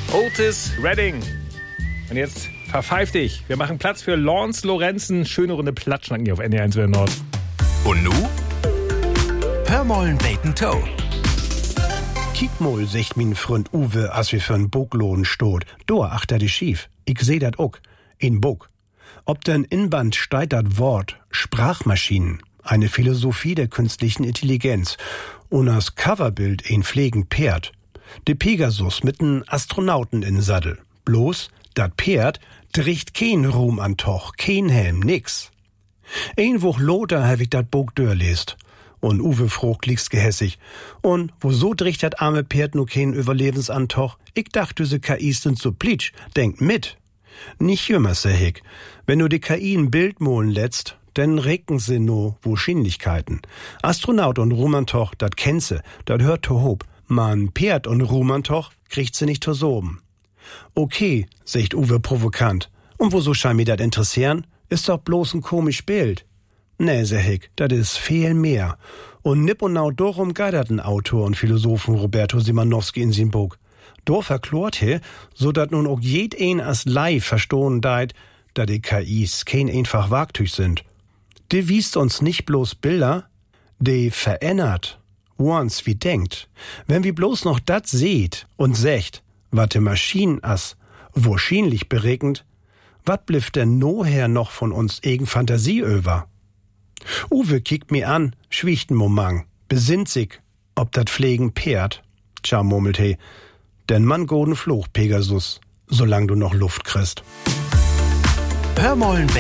Otis Redding. Und jetzt verpfeif dich. Wir machen Platz für Lance Lorenzen. Schöne Runde Platschnacken hier auf NDR 1 Nord. Und nu? Hör mollen Bacon Toe. Kiek mol, secht min Freund Uwe, as wir für'n Boglohn stot. Dor achter die schief. Ich seh dat ook. In Bog. Ob denn Inband steit dat Wort Sprachmaschinen, eine Philosophie der künstlichen Intelligenz. Und as Coverbild ein pflegen Pferd. De Pegasus mit n Astronauten in Sattel. Bloß, dat Pferd dricht kein Ruhm an Toch, kein Helm, nix. Ein Woch Lothar hab ich dat Bog dörlest. Und Uwe frug liegst gehässig. Und wo so dricht dat arme Pferd nur kein Überlebensantoch? Ich dachte, diese KIs sind so plitsch. Denkt mit. Nicht jümmer, sehig. Wenn du die KI ein Bild molen lätst, denn recken sie no Wahrscheinlichkeiten. Astronaut und Rumantoch, dat kennt se, dat hört to hob. Man Pferd und Rumantoch kriegt sie nicht to soben. Okay, secht Uwe provokant. Und wo so scheint mir dat interessieren? Ist doch bloß ein komisch Bild. Nee, sehig, dat is viel mehr. Und nipp und nau dorum geiderten Autor und Philosophen Roberto Simanowski in sin Buch. Do verklort he, so dat nun auch jed ein as Lei verstohlen deit, da die KIs kein einfach Wagtüch sind. De wiest uns nicht bloß Bilder, de verändert, once wie denkt. Wenn wir bloß noch dat seht und secht, wat de Maschinen as wahrscheinlich beregend, wat blifft denn noher noch von uns egen Fantasie über? Uwe kickt mir an, schwiegt n Momang, besinnt sich, ob dat Pflegen Pferd. Tja, murmelt he, denn man goden Fluch, Pegasus, solang du noch Luft kriegst. Hör mollen